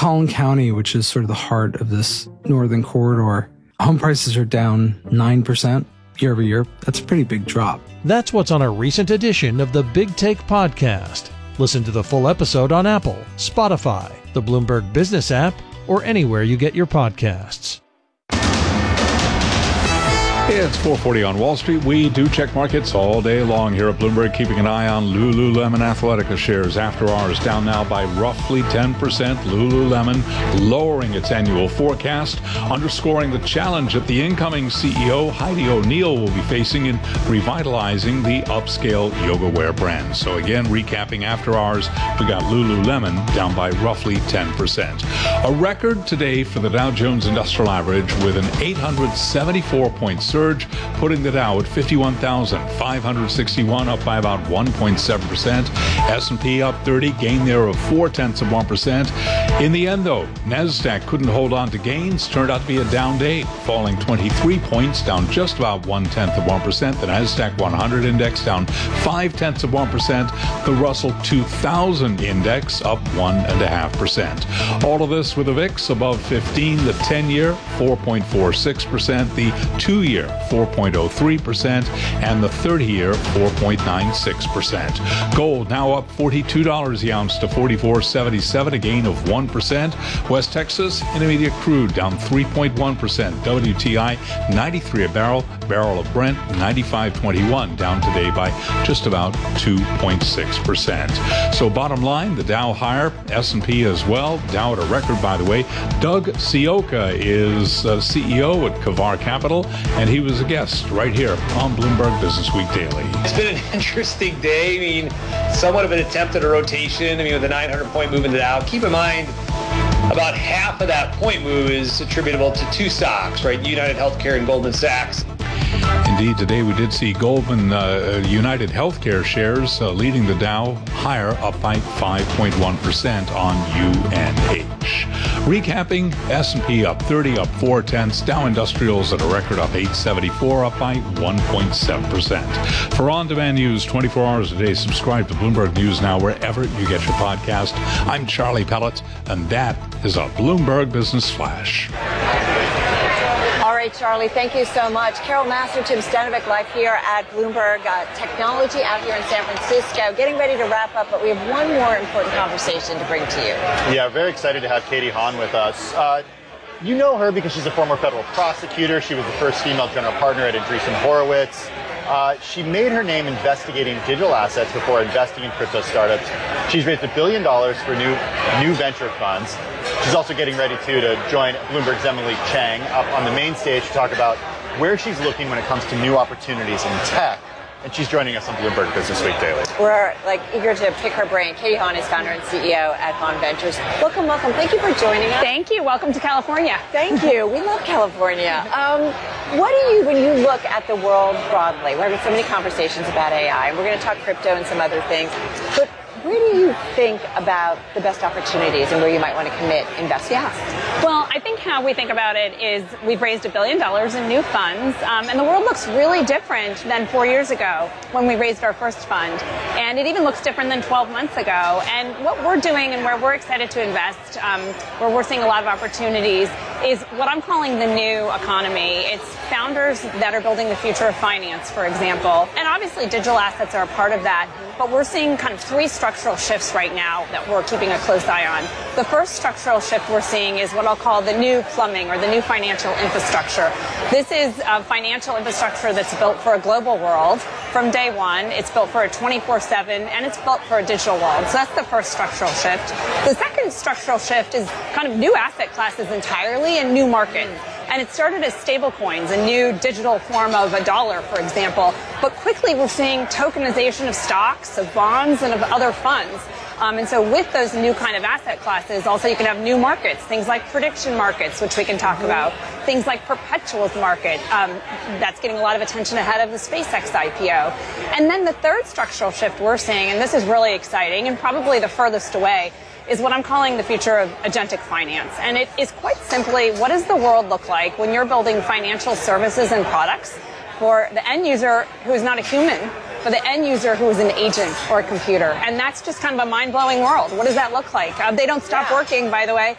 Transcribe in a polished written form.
Collin County, which is sort of the heart of this northern corridor, home prices are down 9% year over year. That's a pretty big drop. That's what's on a recent edition of the Big Take podcast. Listen to the full episode on Apple, Spotify, the Bloomberg Business app, or anywhere you get your podcasts. It's 4:40 on Wall Street. We do check markets all day long here at Bloomberg, keeping an eye on Lululemon Athletica shares after hours, down now by roughly 10%. Lululemon lowering its annual forecast, underscoring the challenge that the incoming CEO, Heidi O'Neill, will be facing in revitalizing the upscale yoga wear brand. So again, recapping after hours, we got Lululemon down by roughly 10%. A record today for the Dow Jones Industrial Average with an 874-point surge, putting the Dow at 51,561, up by about 1.7%. S&P up 30, gain there of 0.4%. In the end, though, NASDAQ couldn't hold on to gains. Turned out to be a down day, falling 23 points, down just about 0.1%. The NASDAQ 100 index down 0.5%. The Russell 2000 index up 1.5%. All of this with the VIX above 15, the 10-year 4.46%, the 2-year 4.03%, and the 30-year 4.96%. Gold now up $42 the ounce to $44.77, a gain of 1%. West Texas Intermediate crude down 3.1%. WTI 93 a barrel. Barrel of Brent 95.21, down today by just about 2.6%. So bottom line, the Dow higher, S&P as well. Dow at a record, by the way. Doug Sioka is CEO at Kavar Capital, and he was a guest right here on Bloomberg Business Week Daily. It's been an interesting day. I mean, somewhat of an attempt at a rotation. I mean, with a 900-point move in the Dow. Keep in mind, about half of that point move is attributable to two stocks, right? United Healthcare and Goldman Sachs. Indeed, today we did see Goldman United Healthcare shares leading the Dow higher, up by 5.1% on UNH. Recapping, S&P up 30, up 0.4. Dow Industrials at a record up 874, up by 1.7%. For on-demand news 24 hours a day, subscribe to Bloomberg News Now wherever you get your podcast. I'm Charlie Pellet, and that is a Bloomberg Business Flash. All right, Charlie, thank you so much. Carol Master, Tim Stenovec live here at Bloomberg Technology out here in San Francisco. Getting ready to wrap up, but we have one more important conversation to bring to you. Yeah, very excited to have Katie Haun with us. You know her because she's a former federal prosecutor. She was the first female general partner at Andreessen Horowitz. She made her name investigating digital assets before investing in crypto startups. She's raised $1 billion for new venture funds. She's also getting ready to join Bloomberg's Emily Chang up on the main stage to talk about where she's looking when it comes to new opportunities in tech. And she's joining us on Bloomberg Business Week Daily. We're eager to pick her brain. Katie Haun is founder and CEO at Haun Ventures. Welcome. Thank you for joining us. Thank you. Welcome to California. Thank you. We love California. What do you, when you look at the world broadly, we're having so many conversations about AI, and we're going to talk crypto and some other things, but where do you think about the best opportunities and where you might want to commit investments? Yeah. Well, I think how we think about it is we've raised $1 billion in new funds, and the world looks really different than 4 years ago when we raised our first fund. And it even looks different than 12 months ago. And what we're doing and where we're excited to invest, where we're seeing a lot of opportunities, is what I'm calling the new economy. It's founders that are building the future of finance, for example. And obviously digital assets are a part of that. But we're seeing kind of three structural shifts right now that we're keeping a close eye on. The first structural shift we're seeing is what I'll call the new plumbing or the new financial infrastructure. This is a financial infrastructure that's built for a global world. From day one, it's built for a 24/7, and it's built for a digital world. So that's the first structural shift. The second structural shift is kind of new asset classes entirely and new markets. And it started as stable coins, a new digital form of a dollar, for example. But quickly we're seeing tokenization of stocks, of bonds, and of other funds. And so with those new kind of asset classes, also you can have new markets, things like prediction markets, which we can talk about, things like perpetuals market, that's getting a lot of attention ahead of the SpaceX IPO. And then the third structural shift we're seeing, and this is really exciting and probably the furthest away, is what I'm calling the future of agentic finance. And it is quite simply, what does the world look like when you're building financial services and products for the end user who is not a human, for the end user who is an agent or a computer? And that's just kind of a mind-blowing world. What does that look like? They don't stop working, by the way.